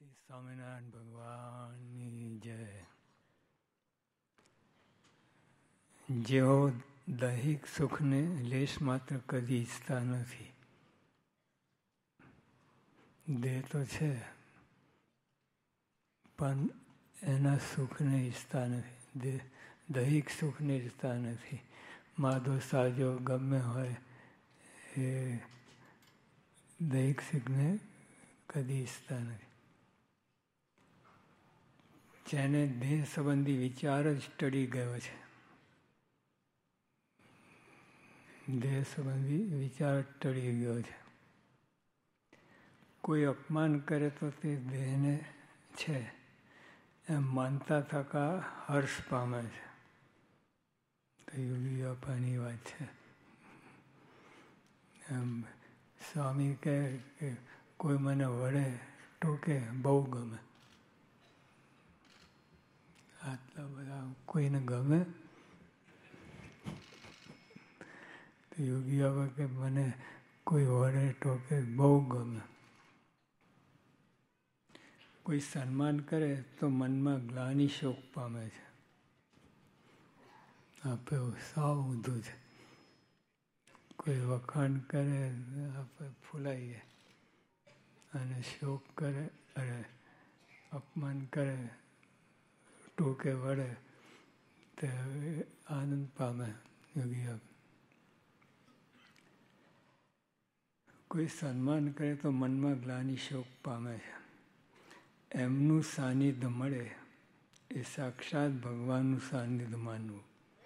શ્રી સ્વામિનારાયણ ભગવાનની જય. જેઓ દૈહિક સુખને લેશ માત્ર કદી ઈચ્છતા નથી. દેહ તો છે પણ એના સુખને ઈચ્છતા નથી. દૈહિક સુખને ઈચ્છતા નથી. માધો સાજો ગમે હોય એ દૈહિક સુખને કદી ઈચ્છતા નથી. જેને દેહ સંબંધી વિચાર જ ટળી ગયો છે, દેહ સંબંધી વિચાર ટળી ગયો છે. કોઈ અપમાન કરે તો તે દેહને છે એમ માનતા થકા હર્ષ પામે છે. તો યોગી બાપાની વાત છે. એમ સ્વામી કહે કે કોઈ મને વળે ટોકે બહુ ગમે. આટલા બધા કોઈને ગમે? તો યોગી બાબા કે મને કોઈ વળે ટોકે બહુ ગમે. કોઈ સન્માન કરે તો મનમાં ગ્લાનિ શોક પામે છે. આપણે સાવ ઊંધું છે. કોઈ વખાણ કરે આપણે ફૂલાઈએ અને શોક કરે અને અપમાન કરે ટોકે વળે તે આનંદ પામે. યોગી બાબા કોઈ સન્માન કરે તો મનમાં ગ્લાનિ શોક પામે છે. એમનું સાનિધ્ય મળે એ સાક્ષાત ભગવાનનું સાનિધ્ય માનવું.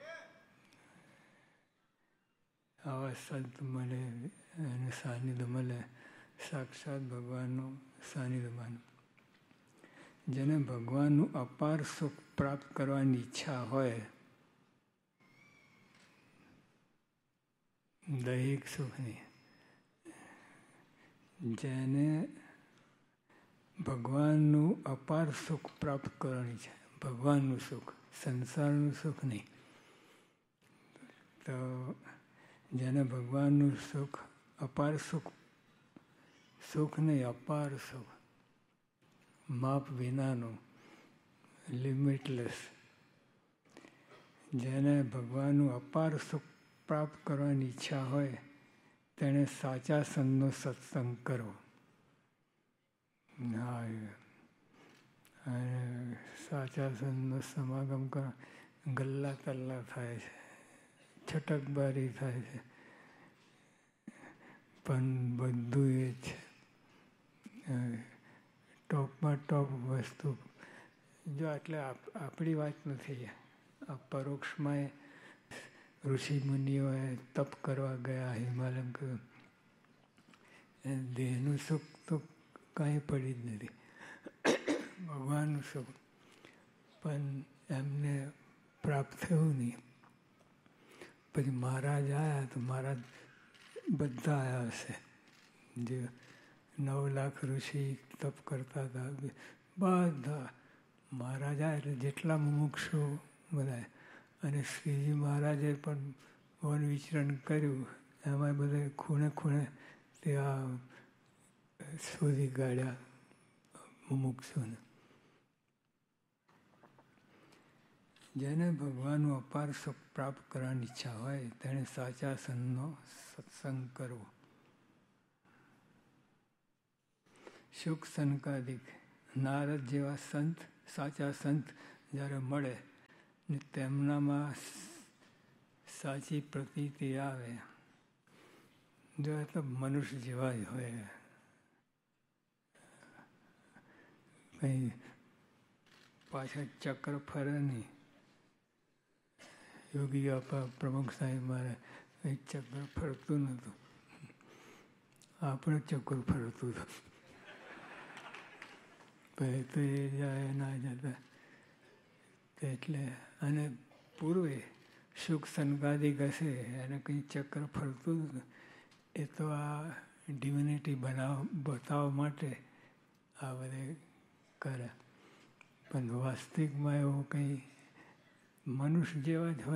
આવા સંત મળે એનું સાનિધ્ય મળે, સાક્ષાત ભગવાનનું સાનિધ્ય માનવું. જેને ભગવાનનું અપાર સુખ પ્રાપ્ત કરવાની ઈચ્છા હોય, દૈહિક સુખની, જેને ભગવાનનું અપાર સુખ પ્રાપ્ત કરવાની છે, ભગવાનનું સુખ, સંસારનું સુખ નહીં. તો જેને ભગવાનનું સુખ, અપાર સુખ, સુખ નહીં અપાર સુખ, માપ વિનાનું, લિમિટલેસ, જેને ભગવાનનું અપાર સુખ પ્રાપ્ત કરવાની ઈચ્છા હોય તેણે સાચા સંતનો સત્સંગ કરવો. અને સાચા સંતનો સમાગમ કરો, ગલ્લા તલ્લા થાય છે, છટકબારી થાય છે, પણ બધું એ જ ટોપમાં ટોપ વસ્તુ. જો એટલે આપણી વાત નથી. આ પરોક્ષમાં ઋષિ મુનિઓએ તપ કરવા ગયા હિમાલય, દેહનું સુખ તો કાંઈ પડી જ નથી, ભગવાનનું સુખ પણ એમને પ્રાપ્ત થયું નહીં. પછી મહારાજ આવ્યા તો મહારાજ બધા આવ્યા હશે, જે 9 લાખ ઋષિ તપ કરતા હતા બધા મહારાજ આવ્યા એટલે જેટલા મુમુક્ષુ બધા. અને શ્રીજી મહારાજે પણ વન વિચરણ કર્યું, એમાં બધા ખૂણે ખૂણે ત્યાં શોધી કાઢ્યા મુમુક્ષુને. જેને ભગવાનનું અપાર સુખ પ્રાપ્ત કરવાની ઈચ્છા હોય તેણે સાચા સંતનો સત્સંગ કરવો. શુક સંકાદિક નારદ જેવા સંત, સાચા સંત જ્યારે મળે ને તેમનામાં સાચી પ્રતીતિ આવે, જો તો મનુષ્ય જેવા જ હોય, કંઈ પાછા ચક્ર ફરે નહીં. યોગી બાપા પ્રમુખ સાહેબ મારે કંઈ ચક્ર ફરતું નહોતું, આપણે ચક્કર ફરતું હતું. પછી તો એ જાય ના જતા એટલે. અને પૂર્વે સુખ સંકાદિક હશે એને કંઈ ચક્ર ફરતું હતું, એ તો આ ડિવિનિટી બતાવવા માટે આ બધે કરે. પણ વાસ્તવિકમાં એવું કંઈ મનુષ્ય જેવા જ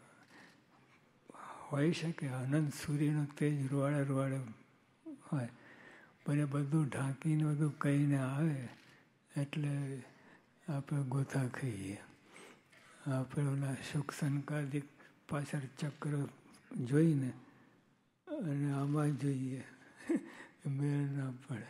હોય શકે. અનંત સૂર્યનો તેજ રૂવાડે રૂવાડે હોય, પણ એ બધું ઢાંકીને બધું કહીને આવે એટલે આપણે ગોથા ખાઈએ. આપણે ઓલા સુખ સંકાદિક પાછળ ચક્ર જોઈને અને આમાં જોઈએ મેળ ના પડે.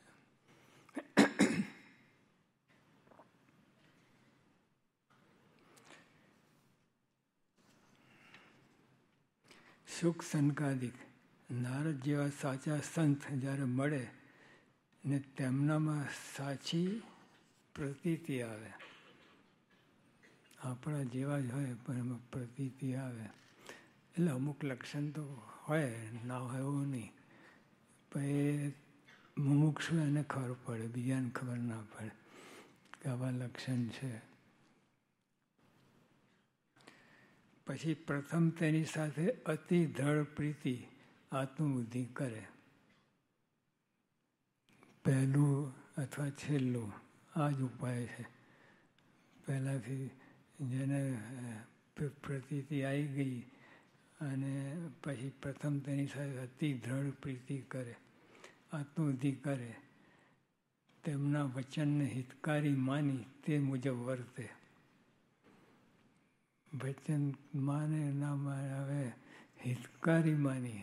સુખ સંકાદિક નારદ જેવા સાચા સંત જ્યારે મળે ને તેમનામાં સાચી પ્રતીતિ આવે, આપણા જેવા જ હોય પણ એમાં પ્રતીતિ આવે. એટલે અમુક લક્ષણ તો હોય, ના હોય એવું નહીં, પણ એ મુમુક્ષુ એને ખબર પડે, બીજાને ખબર ના પડે કે આવા લક્ષણ છે. પછી પ્રથમ તેની સાથે અતિ દ્રઢ પ્રીતિ આત્મબુદ્ધિ કરે. પહેલું અથવા છેલ્લું આ જ ઉપાય છે. પહેલાંથી જેને પ્રતીતિ આવી ગઈ અને પછી પ્રથમ તેની સાથે અતિ દ્રઢ પ્રીતિ કરે, આત્મબુદ્ધિ કરે, તેમના વચનને હિતકારી માની તે મુજબ વર્તે. વચન માને ના માને, હવે હિતકારી માની.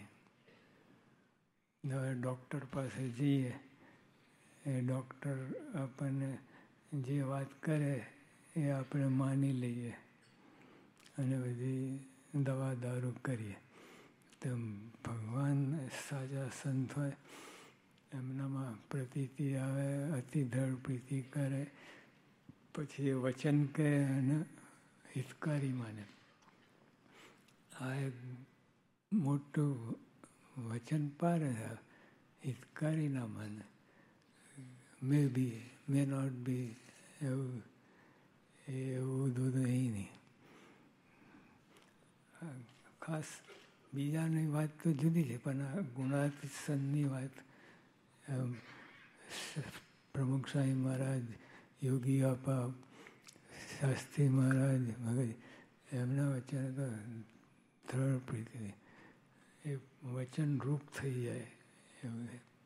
હવે ડૉક્ટર પાસે જઈએ, એ ડૉક્ટર આપણને જે વાત કરે એ આપણે માની લઈએ અને બધી દવા દારૂ કરીએ. તેમ ભગવાન સાચા સંત હોય એમનામાં પ્રતીતિ આવે, અતિ દ્રઢ પ્રીતિ કરે, પછી એ વચન કહે અને હિતકારી માને. આ એક મોટું વચન પારે, હિતકારી ના માને. મે બી, મે નોટ બી, એવું બધું નહીં. ખાસ બીજાની વાત તો જુદી છે, પણ આ ગુણાતીત સંતની વાત, પ્રમુખ સ્વામી મહારાજ, યોગી આપા, શાસ્ત્રી મહારાજ, મગજ એમના વચન તો દ્રઢ પ્રીતિ, એ વચન રૂપ થઈ જાય એવું.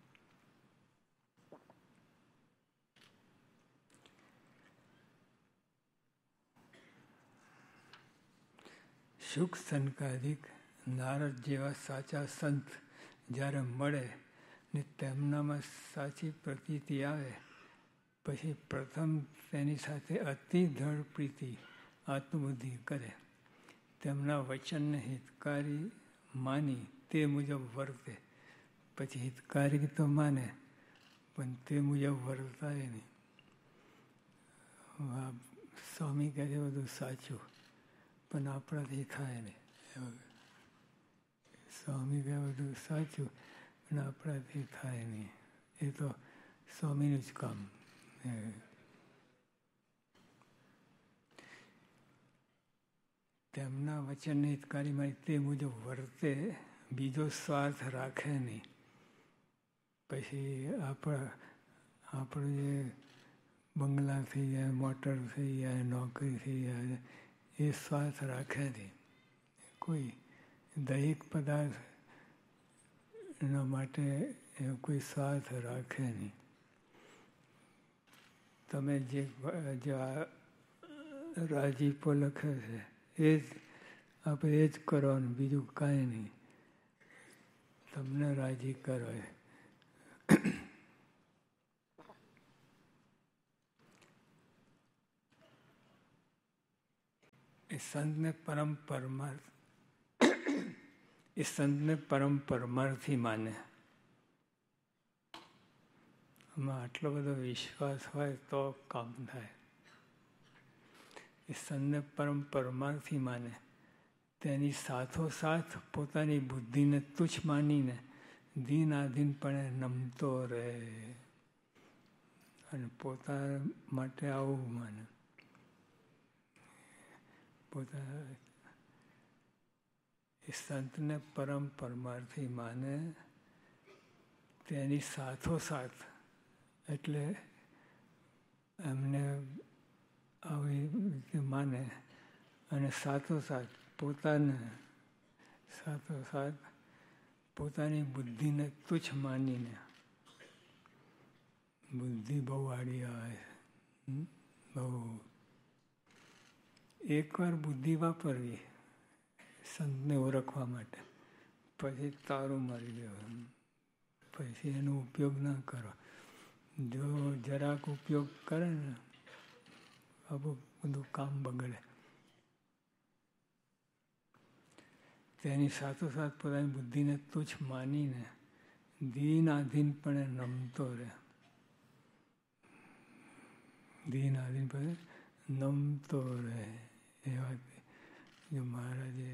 સુખ સંકાદિક નારદ જેવા સાચા સંત જ્યારે મળે ને તેમનામાં સાચી પ્રતીતિ આવે, પછી પ્રથમ તેની સાથે અતિ દ્રઢ પ્રીતિ આત્મબુદ્ધિ કરે, તેમના વચનને હિતકારી માની તે મુજબ વર્તે. પછી હિતકારી તો માને પણ તે મુજબ વર્તાય નહીં. સ્વામી કહે છે બધું સાચું પણ આપણાથી થાય નહીં. સ્વામી કહે બધું સાચું પણ આપણાથી થાય નહીં. એ તો સ્વામીનું જ કામ. તેમના વચનને હિતકારી માની તે મુજબ વર્તે, બીજો સ્વાર્થ રાખે નહીં. પછી આપણું જે બંગલા થઈ જાય, મોટર થઈ જાય, નોકરી થઈ જાય, એ સ્વાર્થ રાખે નહીં. કોઈ દૈહિક પદાર્થના માટે કોઈ સ્વાર્થ રાખે નહીં. તમે જે રાજીપો લખે છે એ જ આપણે એ જ કરવાનું, બીજું કાંઈ નહીં. તમને રાજી કરો. એ સંતને પરમ પરમાર્થી માને. આમાં આટલો બધો વિશ્વાસ હોય તો કામ થાય. એ સંતને પરમ પરમાર્થી માને, તેની સાથોસાથ પોતાની બુદ્ધિને તુચ્છ માનીને દીન આધીનપણે નમતો રહે અને પોતા માટે આવું માને. એ સંતને પરમ પરમાર્થી માને, તેની સાથોસાથ એટલે એમને આવી રીતે માને અને સાથોસાથ પોતાની બુદ્ધિને તુચ્છ માનીને, બુદ્ધિ બહુ આડી આવે છે, બહુ એકવાર બુદ્ધિ વાપરવી સંતને ઓળખવા માટે, પછી તારું મારી દેવાનું, પછી એનો ઉપયોગ ના કરો. જો જરાક ઉપયોગ કરે ને આવું બધું કામ બગડે. તેની સાથોસાથ પોતાની બુદ્ધિને તુચ્છ માનીને દીન આધીનપણે નમતો રહે. દીન આધીનપણે નમતો રહે. એ વાત જો મહારાજે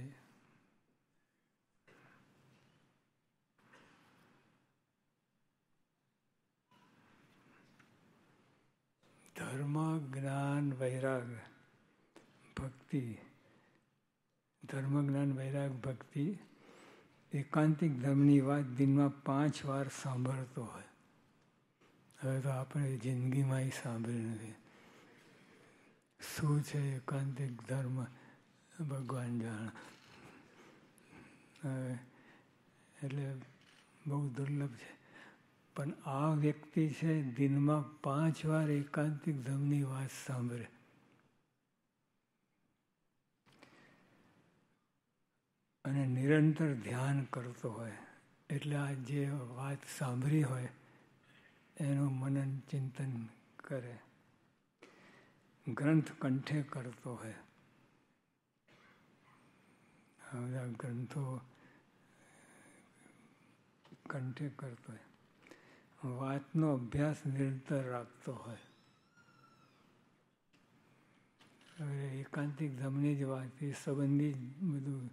ધર્મ, જ્ઞાન, વૈરાગ, ભક્તિ, ધર્મ, જ્ઞાન, વૈરાગ, ભક્તિ, એકાંતિક ધર્મની વાત દિનમાં 5 વાર સાંભળતો હોય. હવે તો આપણે જિંદગીમાં સાંભળી નથી. શું છે એકાંતિક ધર્મ ભગવાન જાણે. એટલે બહુ દુર્લભ છે. પણ આ વ્યક્તિ છે દિનમાં 5 વાર એકાંતિક ધર્મની વાત સાંભળે. અને નિરંતર ધ્યાન કરતો હોય. એટલે આ જે વાત સાંભળી હોય એનું મનન ચિંતન કરે. ગ્રંથ કંઠે કરતો હોય. આ બધા ગ્રંથો કંઠે કરતો હોય. વાતનો અભ્યાસ નિરંતર રાખતો હોય. હવે એકાંતિક ધર્મની જ વાત એ સંબંધી બધું.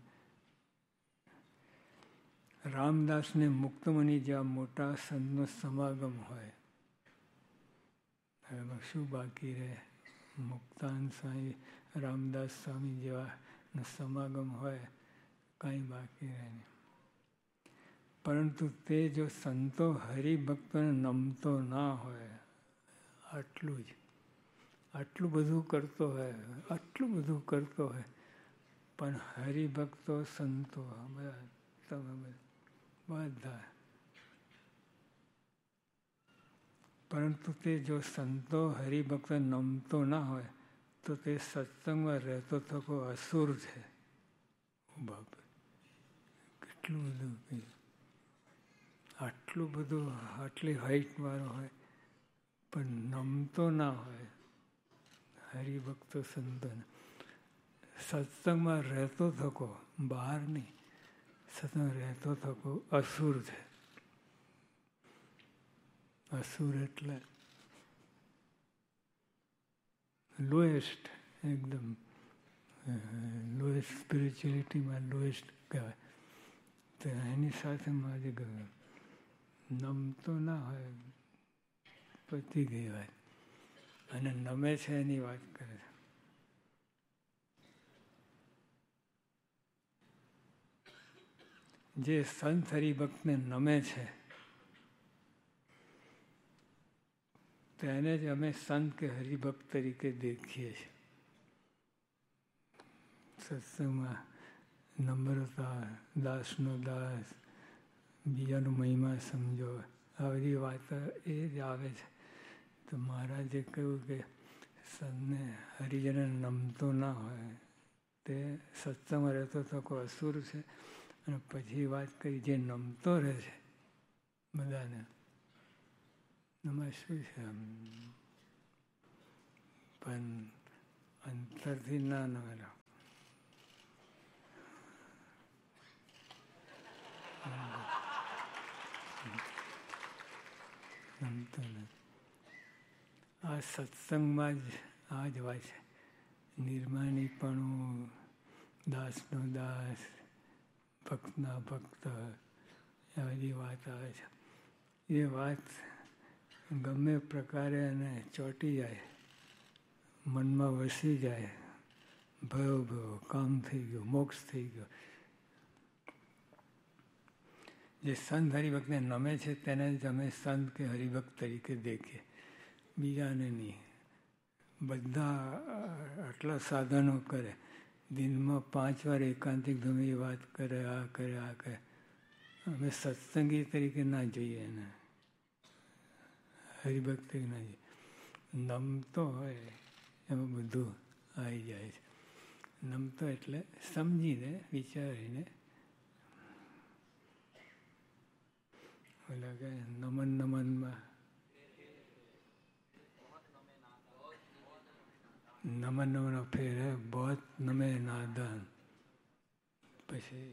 રામદાસને મુક્તમણી જેવા મોટા સંતનો સમાગમ હોય. એમાં શું બાકી રહે? મુક્તાન સ્વામી, રામદાસ સ્વામી જેવા સમાગમ હોય, કાંઈ બાકી રહે નહીં. પરંતુ તે જો સંતો હરિભક્તોને નમતો ના હોય, આટલું જ, આટલું બધું કરતો હોય, આટલું બધું કરતો હોય, પણ હરિભક્તો સંતો બધા તમે બધા, પરંતુ તે જો સંતો હરિભક્તો નમતો ના હોય તો તે સત્સંગમાં રહેતો થકો અસુર છે. બાપ, કેટલું બધું કહ્યું. આટલું બધું આટલી હાઈટવાળો હોય પણ નમતો ના હોય હરિભક્તો સંતોને. સત્સંગમાં રહેતો થકો, બહાર નહીં, સત્સંગ રહેતો થકો અસુર છે. અસુર એટલે લોએસ્ટ, એકદમ લોએસ્ટ સ્પિરિચ્યુઅલિટીમાં લોએસ્ટ કહેવાય. તો એની સાથે મારે ગયું નમતો ના હોય, પતી ગઈ વાત. અને નમે છે એની વાત કરે છે. જે સંત હરિભક્તને નમે છે તેને જ અમે સંત કે હરિભક્ત તરીકે દેખીએ છીએ. સત્સંગમાં નમ્રતા, દાસનો દાસ, બીજાનો મહિમા સમજો, આ બધી વાતો એ જ આવે છે. તો મહારાજે કહ્યું કે સંતને હરિજનને નમતો ના હોય તે સત્સંગમાં રહેતો થકો અસુર છે. અને પછી વાત કરી જે નમતો રહે છે બધાને, એમાં શું છે? પણ અંતરથી ના નમેલા. નમતો નથી. આ સત્સંગમાં જ આ જ વાત છે. નિર્માણીપણું, દાસનો દાસ, ભક્તના ભક્ત, આ બધી વાત આવે છે. એ વાત ગમે પ્રકારે એને ચોંટી જાય, મનમાં વસી જાય, ભયો ભયો, કામ થઈ ગયું, મોક્ષ થઈ ગયો. જે સંત હરિભક્તને નમે છે તેને જ અમે સંત કે હરિભક્ત તરીકે દેખીએ, બીજાને નહીં. બધા આટલા સાધનો કરે, દિનમાં 5 વાર એકાંતિક ધર્મની વાત કરે, આ કરે, આ કરે. અમે સત્સંગી તરીકે ના જોઈએ એને, હરિભક્ત તરીકે ના જોઈએ. નમતો હોય એમાં બધું આવી જાય છે. નમતો એટલે સમજીને વિચારીને ઓલા કે નમન નમનમાં નમન નમન ફેર હે બહોત નમે નાદાન. પછી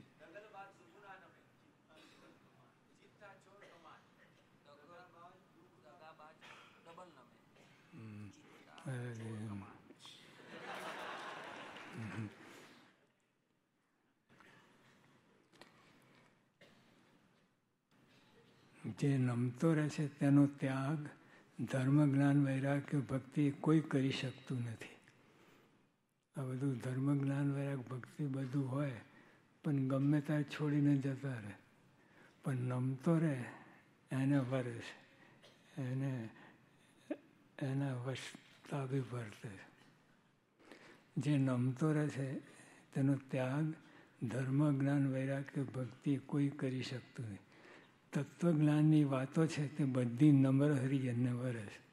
જે નમતો રહે છે તેનો ત્યાગ ધર્મ જ્ઞાન વૈરાગ્ય ભક્તિ કોઈ કરી શકતું નથી. આ બધું ધર્મ જ્ઞાન વૈરાગ ભક્તિ બધું હોય પણ ગમે ત્યારે છોડીને જતા રહે. પણ નમતો રહે એને વરસ એને એના વશતા બી વર્તે. જે નમતો રહે છે તેનો ત્યાગ ધર્મ જ્ઞાન વૈરાગ્ય ભક્તિ કોઈ કરી શકતું નહીં. તત્વજ્ઞાનની વાતો છે તે બધી નમ્ર હરિજનને વરે છે.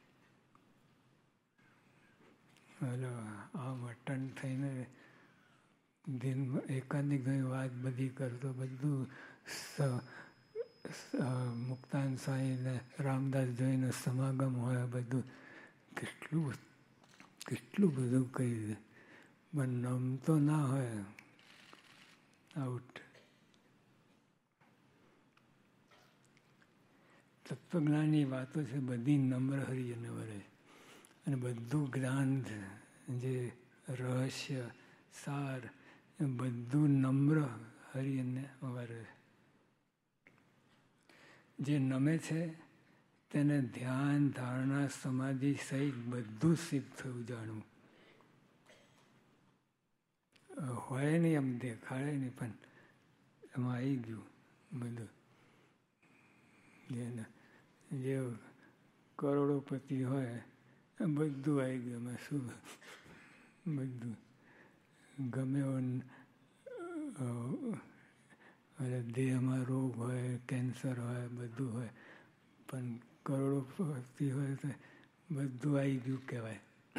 હલો આમ અટન થઈને દિનમાં એકાંતિક વાત બધી કરતો બધું મુક્તાન સાંઈને રામદાસ જોઈને સમાગમ હોય બધું કેટલું બધું કહી દે પણ નમતો ના હોય આઉટ. તત્વજ્ઞાનની વાતો છે બધી નમ્ર હરિજનને વરે અને બધું જ્ઞાન જે રહસ્ય સાર એ બધું નમ્ર હરિજનને વરે. જે નમે છે તેને ધ્યાન ધારણા સમાધિ સહિત બધું સિદ્ધ થયું જાણવું. હોય નહીં એમ દેખાડે નહીં પણ એમાં આવી ગયું બધું. જે કરોડોપતિ હોય બધું આવી ગયું એમાં શું બધું ગમે દેહમાં રોગ હોય કેન્સર હોય બધું હોય પણ કરોડોપતિ હોય તો બધું આવી ગયું કહેવાય.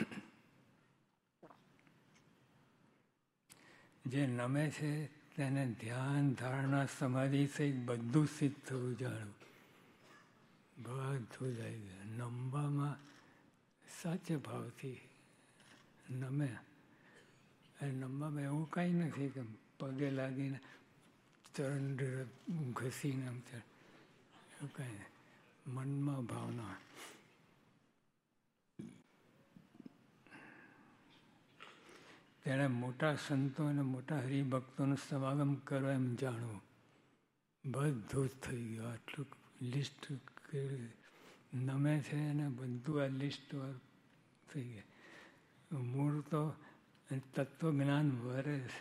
જે નમે છે તેને ધ્યાન ધારણા સમાધિ સહિત બધું સિદ્ધ થવું જાણવું. બધું જ આવી ગયું. નમવામાં સાચે ભાવથી નમે. નમવામાં એવું કાંઈ નથી કે પગે લાગીને ચરણ ઘસીને આમ એવું કાંઈ નહીં. મનમાં ભાવના. તેણે મોટા સંતો અને મોટા હરિભક્તોનું સમાગમ કરવા એમ જાણવું. બધું જ થઈ ગયું. આટલું લિસ્ટ નમે છે અને બધું આ લિસ્ટ થઈ ગયા. મૂળ તો તત્વજ્ઞાન વરે છે.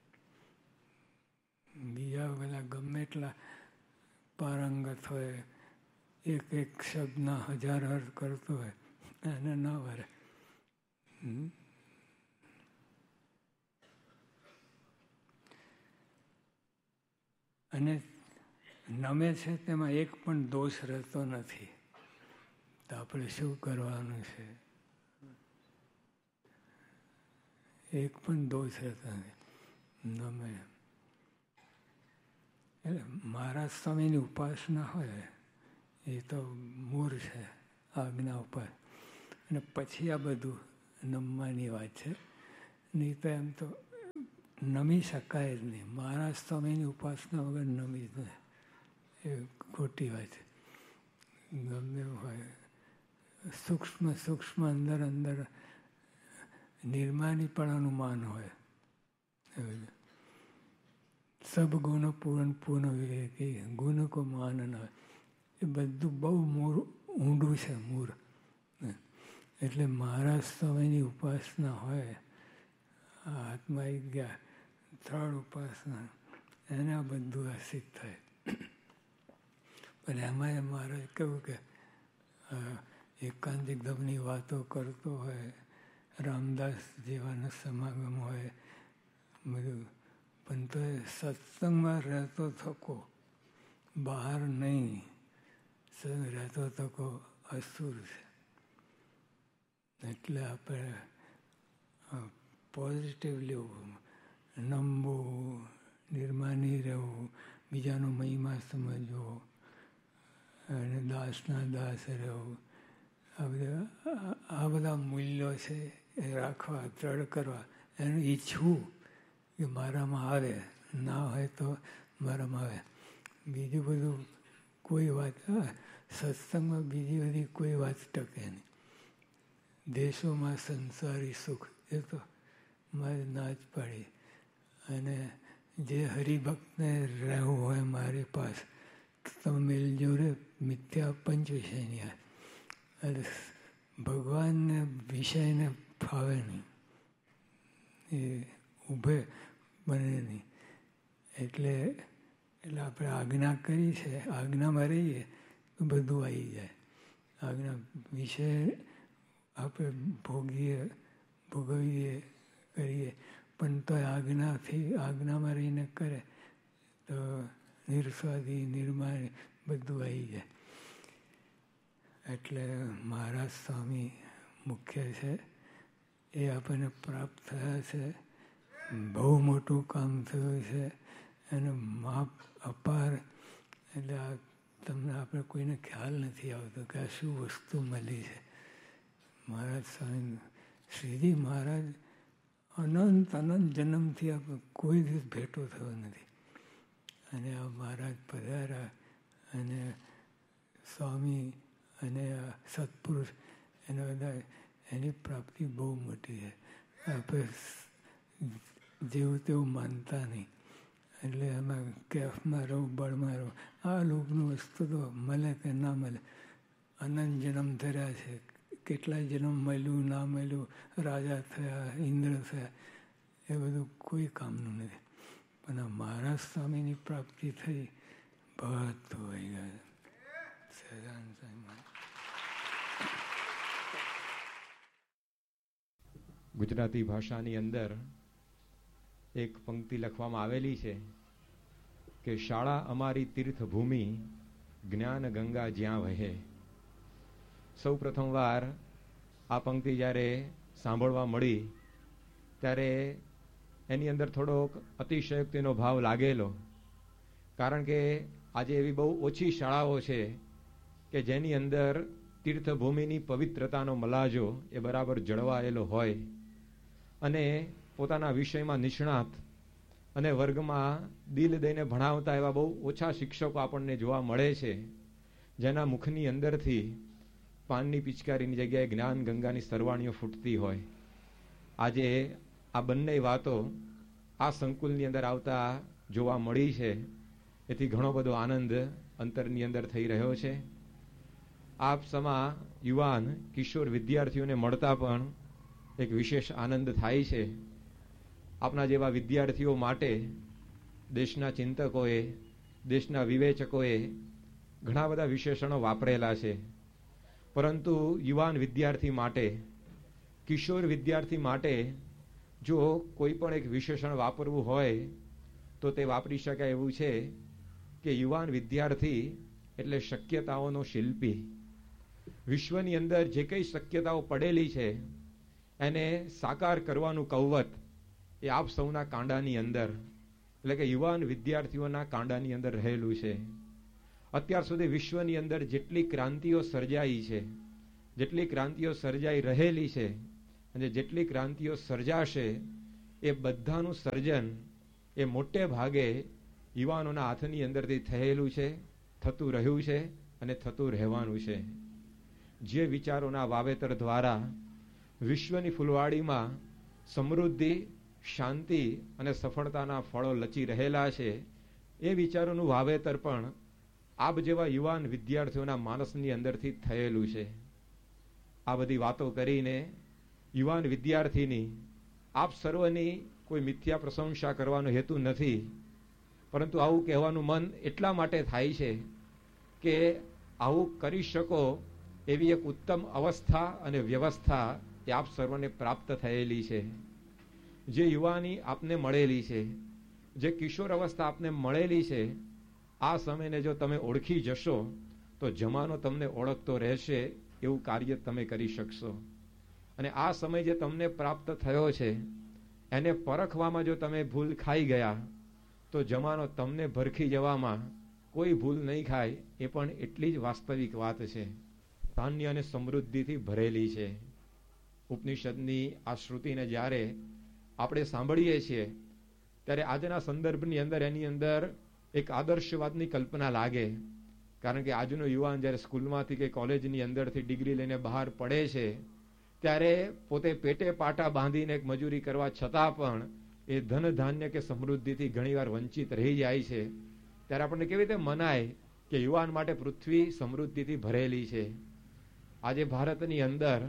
બીજા બધા ગમે એટલા પારંગત હોય એક શબ્દના 1000 અર્થ કરતો હોય એને ન વરે. અને નમે છે તેમાં એક પણ દોષ રહેતો નથી. તો આપણે શું કરવાનું છે? એક પણ દોષ રહેતો નથી. નમે એટલે મહારાજ સ્વામીની ઉપાસના હોય એ તો મૂળ છે આજ્ઞા ઉપર અને પછી આ બધું નમવાની વાત છે. નહીં તો એમ તો નમી શકાય જ નહીં. મહારાજ સ્વામીની ઉપાસના વગર નમી જ નહીં. એ ખોટી વાત છે. ગમે હોય સૂક્ષ્મ અંદર નિર્માનીપણાનું માન હોય. સબ ગુણ પૂર્ણ વિવેકી ગુણ કો માન ન હોય. એ બધું બહુ ઊંડું છે મૂળ. એટલે મહારાજ સ્વામીની ઉપાસના હોય આત્મા ગયા ત્રણ ઉપાસના એને આ બધું સિદ્ધ થાય. પણ એમાં મહારાજ કેવું કે એકાંતિક ધમની વાતો કરતો હોય રામદાસ જેવાના સમાગમ હોય બધું પણ તો એ સત્સંગમાં રહેતો થકો બહાર નહીં રહેતો થકો અસુર છે. એટલે આપણે પોઝિટિવ લેવું, નમવું, નિર્માની રહેવું, બીજાનો મહિમા સમજવો અને દાસના દાસ રહેવું, આ બધા મૂલ્યો છે એ રાખવા, દ્રઢ કરવા. એનું ઈચ્છવું કે મારામાં આવે, ના હોય તો મારામાં આવે. બીજું બધું કોઈ વાત, સત્સંગમાં બીજી બધી કોઈ વાત ટકે નહીં. દેશોમાં સંસારી સુખ એ તો મારે ના જ પાડી. અને જે હરિભક્તને રહેવું હોય મારી પાસે, તમે મિલજો રે મિથ્યા પંચ વિષયની. એટલે ભગવાનને વિષયને ફાવે નહીં, એ ઊભે બને નહીં. એટલે આપણે આજ્ઞા કરી છે, આજ્ઞામાં રહીએ તો બધું આવી જાય. આજ્ઞા વિષય આપણે ભોગવીએ કરીએ, પણ તો આજ્ઞામાં રહીને કરે તો નિર્સ્વાદી, નિર્માણ બધું આવી જાય. એટલે મહારાજ સ્વામી મુખ્ય છે, એ આપણને પ્રાપ્ત થયા છે. બહુ મોટું કામ થયું છે, એનો માપ અપાર. એટલે તમને આપણે કોઈને ખ્યાલ નથી આવતો કે આ શું વસ્તુ મળી છે. મહારાજ સ્વામી, શ્રીજી મહારાજ અનંત જન્મથી આપણે કોઈ દિવસ ભેટો થયો નથી. અને આ મહારાજ પધાર્યા અને સ્વામી અને સત્પુરુષ એના બધા, એની પ્રાપ્તિ બહુ મોટી છે. આપણે જેવું તેવું માનતા નહીં. એટલે એમાં કેફમાં રહું, બળમાં રહું, આ લોકનું વસ્તુ તો મળે કે ના મળે. અનંત જન્મ ધર્યા છે, કેટલાય જન્મ મળ્યું ના મળ્યું, રાજા થયા, ઇન્દ્ર થયા, એ બધું કોઈ કામનું નથી. પણ આ મહારાજ સ્વામીની પ્રાપ્તિ થઈ, બધું હોય ગયા. ગુજરાતી ભાષાની અંદર એક પંક્તિ લખવામાં આવેલી છે કે શાળા અમારી તીર્થભૂમિ, જ્ઞાન ગંગા જ્યાં વહે. સૌ પ્રથમવાર આ પંક્તિ જ્યારે સાંભળવા મળી ત્યારે એની અંદર થોડોક અતિશયોક્તિનો ભાવ લાગેલો. કારણ કે આજે એવી બહુ ઓછી શાળાઓ છે કે જેની અંદર તીર્થભૂમિની પવિત્રતાનો મલાજો એ બરાબર જળવાયેલો હોય અને પોતાના વિષયમાં નિષ્ણાત અને વર્ગમાં દિલ દઈને ભણાવતા એવા બહુ ઓછા શિક્ષકો આપણને જોવા મળે છે, જેના મુખની અંદરથી પાનની પિચકારીની જગ્યાએ જ્ઞાન ગંગાની સરવાણીઓ ફૂટતી હોય. આજે આ બંને વાતો આ સંકુલની અંદર આવતા જોવા મળી છે, એથી ઘણો બધો આનંદ અંતરની અંદર થઈ રહ્યો છે. આપ સમા યુવાન કિશોર વિદ્યાર્થીઓને મળતા પણ એક વિશેષ આનંદ થાય છે. આપના જેવા વિદ્યાર્થીઓ માટે દેશના ચિંતકોએ, દેશના વિવેચકોએ ઘણા બધા વિશેષણો વાપરેલા છે, પરંતુ યુવાન વિદ્યાર્થી માટે, કિશોર વિદ્યાર્થી માટે જો કોઈ પણ એક વિશેષણ વાપરવું હોય તો તે વાપરી શકાય એવું છે કે યુવાન વિદ્યાર્થી એટલે શક્યતાઓનો શિલ્પી. વિશ્વની અંદર જે કંઈ શક્યતાઓ પડેલી છે એને સાકાર કરવાનું કૌવત એ આપ સૌના કાંડાની અંદર, એટલે કે યુવાન વિદ્યાર્થીઓના કાંડાની અંદર રહેલું છે. અત્યાર સુધી વિશ્વની અંદર જેટલી ક્રાંતિઓ સર્જાઈ છે, જેટલી ક્રાંતિઓ સર્જાઈ રહેલી છે અને જેટલી ક્રાંતિઓ સર્જાશે, એ બધાનું સર્જન એ મોટે ભાગે યુવાનોના હાથની અંદરથી થયેલું છે, થતું રહ્યું છે અને થતું રહેવાનું છે. જે વિચારોના વાવેતર દ્વારા વિશ્વની ફૂલવાડીમાં સમૃદ્ધિ, શાંતિ અને સફળતાના ફળો લચી રહેલા છે, એ વિચારોનું વાવેતર પણ આપ જેવા યુવાન વિદ્યાર્થીઓના માનસની અંદરથી થયેલું છે. આ બધી વાતો કરીને યુવાન વિદ્યાર્થીની આપ સર્વની કોઈ મિથ્યા પ્રશંસા કરવાનો હેતુ નથી, પરંતુ આવું કહેવાનું મન એટલા માટે થાય છે કે આવું કરી શકો એવી એક ઉત્તમ અવસ્થા અને વ્યવસ્થા એ આપ સર્વને પ્રાપ્ત થયેલી છે. જે યુવાની આપને મળેલી છે, જે કિશોર અવસ્થા આપને મળેલી છે, આ સમયને જો તમે ઓળખી જશો તો જમાનો તમને ઓળખતો રહેશે એવું કાર્ય તમે કરી શકશો. અને આ સમય જે તમને પ્રાપ્ત થયો છે એને પરખવામાં જો તમે ભૂલ ખાઈ ગયા તો જમાનો તમને ભરખી જવામાં કોઈ ભૂલ નહીં ખાય એ પણ એટલી જ વાસ્તવિક વાત છે. ધાન્ય અને સમૃદ્ધિથી ભરેલી છે. ઉપનિષદની આ શ્રુતિને જ્યારે આપણે સાંભળીએ છીએ ત્યારે આજના સંદર્ભની અંદર એની અંદર એક આદર્શવાદની કલ્પના લાગે. કારણ કે આજનો યુવાન જ્યારે સ્કૂલમાંથી કે કોલેજની અંદરથી ડિગ્રી લઈને બહાર પડે છે ત્યારે પોતે પેટે પાટા બાંધીને એક મજૂરી કરવા છતાં પણ એ ધન ધાન્ય કે સમૃદ્ધિથી ઘણીવાર વંચિત રહી જાય છે. ત્યારે આપણને કેવી રીતે મનાય કે યુવાન માટે પૃથ્વી સમૃદ્ધિથી ભરેલી છે. આજે ભારતની અંદર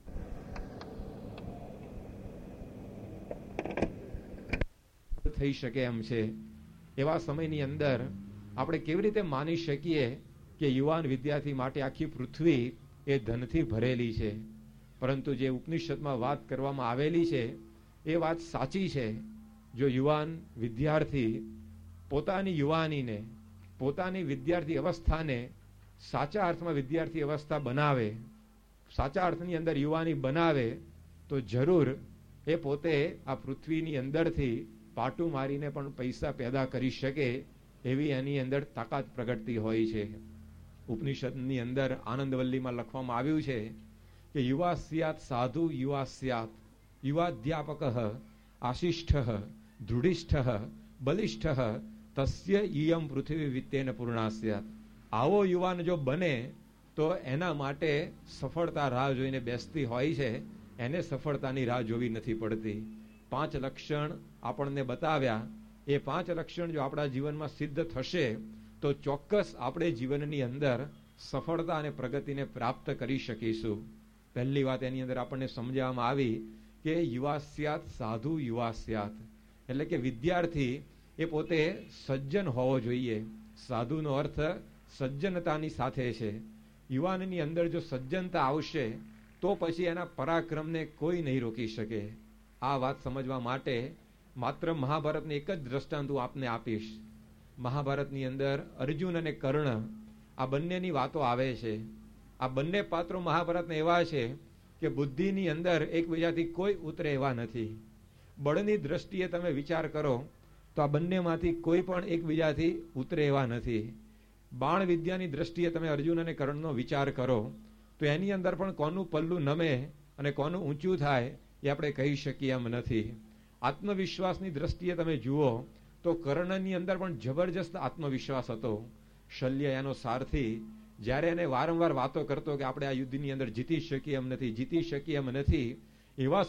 થઈ શકે એમ છે. એવા સમયની અંદર આપણે કેવી રીતે માની શકીએ કે યુવાન વિદ્યાર્થી માટે આખી પૃથ્વી એ ધનથી ભરેલી છે? પરંતુ જે ઉપનિષદમાં વાત કરવામાં આવેલી છે એ વાત સાચી છે. જો યુવાન વિદ્યાર્થી પોતાની યુવાનીને, પોતાની વિદ્યાર્થી અવસ્થાને સાચા અર્થમાં વિદ્યાર્થી અવસ્થા બનાવે, સાચા અર્થની અંદર યુવાની બનાવે, તો જરૂર એ પોતે આ પૃથ્વીની અંદરથી પાટું મારીને પણ પૈસા પેદા કરી શકે એવી એની અંદર તાકાત પ્રગટતી હોય છે. ઉપનિષદની અંદર આનંદવલ્લીમાં લખવામાં આવ્યું છે કે યુવા સ્યાત સાધુ યુવા સ્યાત યુવાધ્યાપક આશિષ્ઠ દૃઢિષ્ઠ બલિષ્ઠ તસ્ય ઈયમ પૃથ્વી વિત્તેન પૂર્ણા સ્યાત. આવો યુવાન જો બને તો એના માટે સફળતા રાહ જોઈને બેસતી હોય છે. એને સફળતાની રાહ જોવી નથી પડતી. 5 લક્ષણ આપણને બતાવ્યા. એ 5 લક્ષણ જો આપણા જીવનમાં સિદ્ધ થશે તો ચોક્કસ આપણે જીવનની અંદર સફળતા અને પ્રગતિને પ્રાપ્ત કરી શકીશું. પહેલી વાત એની અંદર આપણને સમજાવવામાં આવી કે યુવા સ્યાત સાધુ યુવા સ્યાત, એટલે કે વિદ્યાર્થી એ પોતે સજ્જન હોવો જોઈએ. સાધુનો અર્થ સજ્જનતાની સાથે છે. યુવાનની અંદર જો સજ્જનતા આવશે તો પછી એના પરાક્રમને કોઈ નહીં રોકી શકે. આ વાત સમજવા માટે માત્ર મહાભારતને એક જ દ્રષ્ટાંત હું આપને આપીશ. મહાભારતની અંદર અર્જુન અને કર્ણ આ બંનેની વાતો આવે છે. આ બંને પાત્રો મહાભારતના એવા છે કે બુદ્ધિની અંદર એકબીજાથી કોઈ ઉતરે એવા નથી. બળની દ્રષ્ટિએ તમે વિચાર કરો તો આ બંનેમાંથી કોઈ પણ એકબીજાથી ઉતરે એવા નથી. બાણ વિદ્યાની દ્રષ્ટિએ તમે અર્જુન અને કર્ણનો વિચાર કરો તો એની અંદર પણ કોનું પલ્લું નમે અને કોનું ઊંચું થાય એ આપણે કહી શકીએ એમ નથી. આત્મવિશ્વાસની દ્રષ્ટિએ તમે જુઓ તો કર્ણની અંદર પણ જબરજસ્ત આત્મવિશ્વાસ હતો. શલ્ય એનો સારથી જ્યારે એને વારંવાર વાતો કરતો કે આપણે આ યુદ્ધની અંદર જીતી શકીએ એમ નથી, જીતી શકીએ એમ નથી, એવા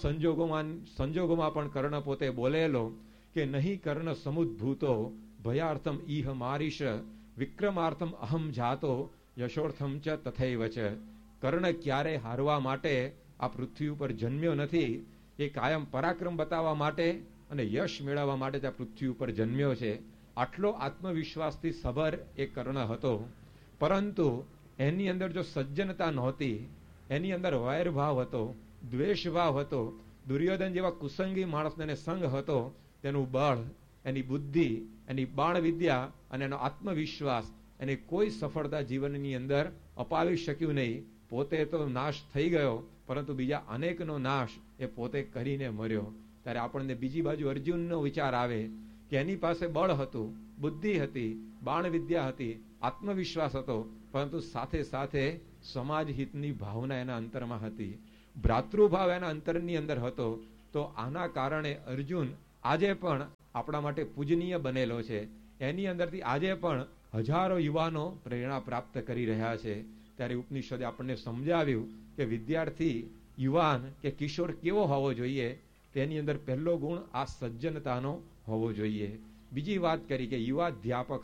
સંજોગોમાં પણ કર્ણ પોતે બોલેલો કે નહીં કર્ણ સમુદ્ભૂતો ભયાર્થમ ઈહ મારીશ વિક્રમાર્થમ અહમ જાતો યશોર્થમ ચ તથૈવ ચ. કર્ણ ક્યારે હારવા માટે આ પૃથ્વી ઉપર જન્મ્યો નથી. એ કાયમ પરાક્રમ બતાવવા માટે અને યશ મેળવવા માટે આ પૃથ્વી ઉપર જન્મ્યો છે. આટલો આત્મવિશ્વાસથી સભર એ કર્ણ હતો. પરંતુ એની અંદર જો સજ્જનતા નહોતી, એની અંદર વૈરભાવ હતો, દ્વેષભાવ હતો, દુર્યોધન જેવા કુસંગી માણસને સંગ હતો, તેનું બળ, એની બુદ્ધિ, એની બાણ વિદ્યા અને એનો આત્મવિશ્વાસ એને કોઈ સફળતા જીવનની અંદર અપાવી શક્યું નહીં. પોતે તો નાશ થઈ ગયો, પરંતુ બીજા અનેકનો નાશ એ પોતે કરીને મર્યો. ત્યારે આપણને બીજી બાજુ અર્જુનનો વિચાર આવે કે એની પાસે બળ હતું, બુદ્ધિ હતી, બાણ વિદ્યા હતી, આત્મવિશ્વાસ હતો, પરંતુ સાથે સાથે સમાજ હિતની ભાવના એના અંતરમાં હતી, ભ્રાતૃભાવ એના અંતરની અંદર હતો. તો આના કારણે અર્જુન આજે પણ આપણા માટે પૂજનીય બનેલો છે. એની અંદરથી આજે પણ હજારો યુવાનો પ્રેરણા પ્રાપ્ત કરી રહ્યા છે. ત્યારે ઉપનિષદે આપણને સમજાવ્યું કે વિદ્યાર્થી, યુવાન કે કિશોર કેવો હોવો જોઈએ. તેની અંદર પહેલો ગુણ આ સજ્જનતાનો હોવો જોઈએ. બીજી વાત કરી કે યુવાધ્યાપક,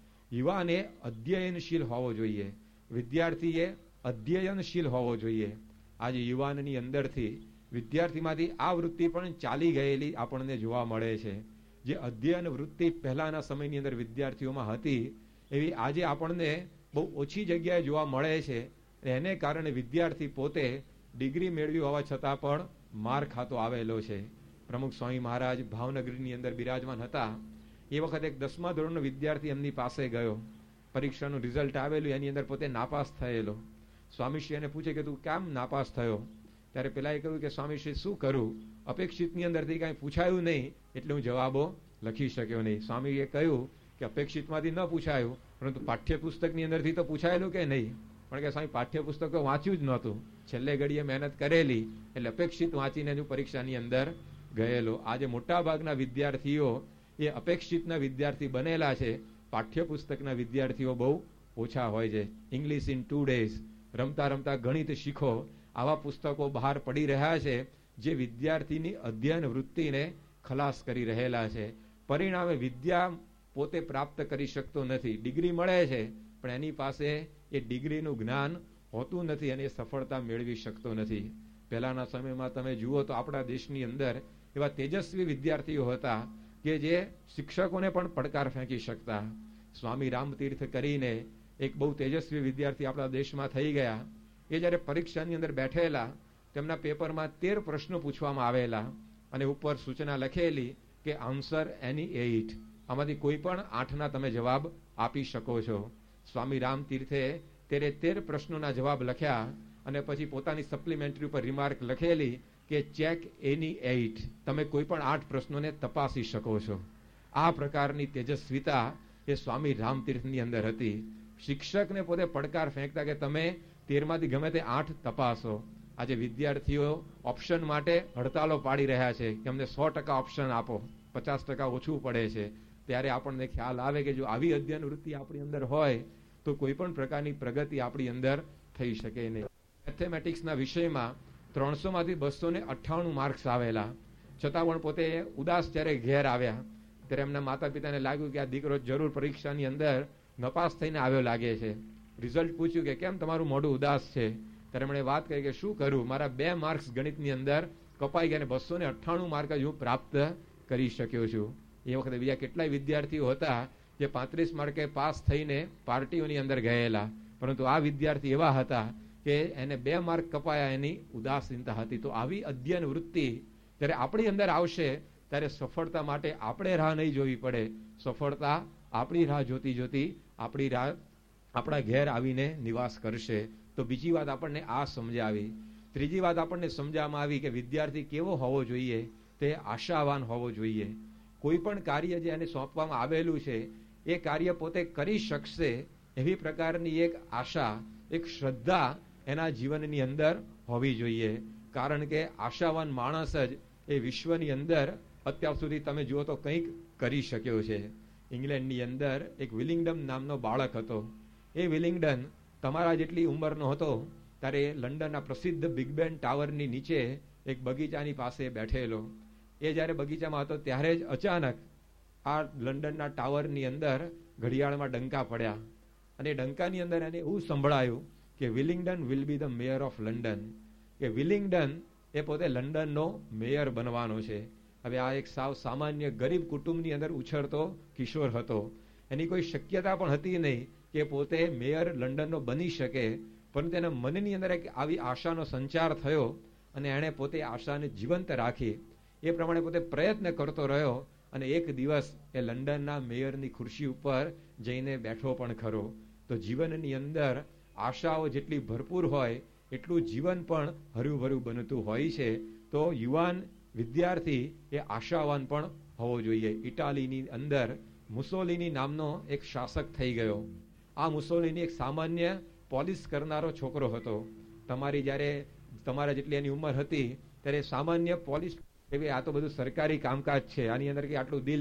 યુવાને અધ્યયનશીલ હોવો જોઈએ. વિદ્યાર્થીએ અધ્યયનશીલ હોવો જોઈએ. આજે યુવાનની અંદરથી, વિદ્યાર્થીમાંથી આ વૃત્તિ પણ ચાલી ગયેલી આપણને જોવા મળે છે. જે અધ્યયન વૃત્તિ પહેલાના સમયની અંદર વિદ્યાર્થીઓમાં હતી એવી આજે આપણને બહુ ઓછી જગ્યાએ જોવા મળે છે. એને કારણે વિદ્યાર્થી પોતે ડિગ્રી મેળવી હોવા છતાં પણ માર ખાતો આવેલો છે. પ્રમુખ સ્વામી મહારાજ ભાવનગરની અંદર બિરાજમાન હતા. એ વખતે એક 10મા ધોરણનો વિદ્યાર્થી એમની પાસે ગયો. પરીક્ષાનું રિઝલ્ટ આવેલું, એની અંદર પોતે નાપાસ થયેલો. સ્વામીશ્રી એને પૂછે કે તું કેમ નાપાસ થયો? ત્યારે પેલાએ કહ્યું કે સ્વામી શ્રી શું કરું, અપેક્ષિતની અંદરથી કાંઈ પૂછાયું નહીં એટલે હું જવાબો લખી શક્યો નહીં. સ્વામીએ કહ્યું કે અપેક્ષિતમાંથી ન પૂછાયું, પરંતુ પાઠ્યપુસ્તકની અંદરથી તો પૂછાયેલું કે નહીં. પણ કે સ્વામી પાઠ્યપુસ્તક તો વાંચ્યું જ નહોતું, છેલ્લે ઘડીએ મહેનત કરેલી એટલે અપેક્ષિત વાંચીને હું પરીક્ષાની અંદર ગયેલો. આજે મોટા ભાગના વિદ્યાર્થીઓ એ અપેક્ષિતના વિદ્યાર્થી બનેલા છે, પાઠ્યપુસ્તકના વિદ્યાર્થીઓ બહુ ઓછા હોય છે. ઇંગ્લિશ ઇન 2 days, રમતા રમતા ગણિત શીખો, આવા પુસ્તકો બહાર પડી રહ્યા છે જે વિદ્યાર્થીની અધ્યયન વૃત્તિને ખલાસ કરી રહેલા છે. પરિણામે વિદ્યા પોતે પ્રાપ્ત કરી શકતો નથી. ડિગ્રી મળે છે પણ એની પાસે એ ડિગ્રીનું જ્ઞાન હોતું નથી અને એ સફળતા મેળવી શકતો નથી. પહેલાના સમયમાં તમે જુઓ તો આપણા દેશની અંદર એવા તેજસ્વી વિદ્યાર્થીઓ હતા કે જે શિક્ષકોને પણ પડકાર ફેંકી શકતા. સ્વામી રામતીર્થ કરીને એક બહુ તેજસ્વી વિદ્યાર્થી આપણા દેશમાં થઈ ગયા. એ જ્યારે પરીક્ષાની અંદર બેઠેલા, તેમના પેપરમાં 13 પ્રશ્નો પૂછવામાં આવેલા અને ઉપર સૂચના લખેલી કે આન્સર એની 8, આમાંથી કોઈ પણ 8ના તમે જવાબ આપી શકો છો. સ્વામી રામતીર્થે 13 પ્રશ્નોના જવાબ લખ્યા અને પછી પોતાની સપ્લિમેન્ટરી ઉપર રિમાર્ક લખેલી કે ચેક એની 8, તમે કોઈ પણ 8 પ્રશ્નોને તપાસી શકો છો. આ પ્રકારની તેજસ્વીતા એ સ્વામી રામતીર્થની અંદર હતી. શિક્ષકને પોતે પડકાર ફેંકતા કે તમે 13માંથી ગમે તે 8 તપાસો. આજે વિદ્યાર્થીઓ ઓપ્શન માટે હડતાલો પાડી રહ્યા છે કે અમને 100% ઓપ્શન આપો, 50% ઓછું પડે છે. ત્યારે આપણને ખ્યાલ આવે કે જો આવી અધ્યયન વૃત્તિ આપણી અંદર હોય તો કોઈ પણ પ્રકારની પ્રગતિ આપણી અંદર થઈ શકે નહીં. મેથેમેટિક્સના વિષયમાં 300માંથી 298 માર્ક્સ આવેલા, છતાં પણ પોતે ઉદાસ જ્યારે ઘેર આવ્યા ત્યારે એમના માતા પિતાને લાગ્યું કે આ દીકરો જરૂર પરીક્ષાની અંદર નપાસ થઈને આવ્યો લાગે છે. રિઝલ્ટ પૂછ્યું કે કેમ તમારું મોઢું ઉદાસ છે? ત્યારે એમણે વાત કરી કે શું કરું, મારા 2 માર્ક્સ ગણિતની અંદર કપાઈ ગયા અને 298 માર્ક જ હું પ્રાપ્ત કરી શક્યો છું. એ વખતે બીજા કેટલાય વિદ્યાર્થીઓ હતા જે 35 માર્કે પાસ થઈને પાર્ટીઓની અંદર ગયેલા, પરંતુ આ વિદ્યાર્થી એવા હતા કે એને 2 માર્ક કપાયા, એની ઉદાસીનતા હતી. તો આવી અધ્યયન વૃત્તિ જ્યારે આપણી અંદર આવશે ત્યારે સફળતા માટે આપણે રાહ નહીં જોવી પડે. સફળતા આપણી રાહ જોતી જોતી આપણા ઘેર આવીને નિવાસ કરશે. તો બીજી વાત આપણને આ સમજાવી. ત્રીજી વાત આપણને સમજાવવામાં આવી કે વિદ્યાર્થી કેવો હોવો જોઈએ, તે આશાવાન હોવો જોઈએ. કોઈ પણ કાર્ય જે એને સોંપવામાં આવેલું છે એ કાર્ય પોતે કરી શકશે એવી પ્રકારની એક આશા, એક શ્રદ્ધા એના જીવનની અંદર હોવી જોઈએ. કારણ કે આશાવાન માણસ જ એ વિશ્વની અંદર અત્યાર સુધી તમે જુઓ તો કંઈક કરી શક્યો છે. ઇંગ્લેન્ડની અંદર એક વિલિંગડન નામનો બાળક હતો. એ વિલિંગડન તમારા જેટલી ઉંમરનો હતો ત્યારે લંડનના પ્રસિદ્ધ બિગ બેન ટાવરની નીચે એક બગીચાની પાસે બેઠેલો. એ જ્યારે બગીચામાં હતો ત્યારે જ અચાનક આ લંડનના ટાવરની અંદર ઘડિયાળમાં ડંકા પડ્યા અને ડંકાની અંદર એને એવું સંભળાયું કે Willingdon will be the mayor of London, કે વિલિંગડન એ પોતે લંડનનો મેયર બનવાનો છે. હવે આ એક સાવ સામાન્ય ગરીબ કુટુંબની અંદર ઉછળતો કિશોર હતો. એની કોઈ શક્યતા પણ હતી નહીં કે પોતે મેયર લંડનનો બની શકે, પરંતુ તેના મનની અંદર એક આવી આશાનો સંચાર થયો અને એણે પોતે આશાને જીવંત રાખી. એ પ્રમાણે પોતે પ્રયત્ન કરતો રહ્યો અને એક દિવસ એ લંડનના મેયરની ખુરશી ઉપર જઈને બેઠો પણ ખરો. તો જીવનની અંદર આશાઓ જેટલી ભરપૂર હોય એટલું જીવન પણ હર્યુંભર્યું બનતું હોય છે. તો યુવાન વિદ્યાર્થી એ આશાવાન પણ હોવો જોઈએ. ઇટાલીની અંદર મુસોલિની નામનો એક શાસક થઈ ગયો. આ મુસોલિની એક સામાન્ય પોલિસ કરનારો છોકરો હતો. તમારા જેટલી એની ઉંમર હતી ત્યારે સામાન્ય પોલિસ, આ તો બધું સરકારી કામકાજ છે, આની અંદર કે આટલું દિલ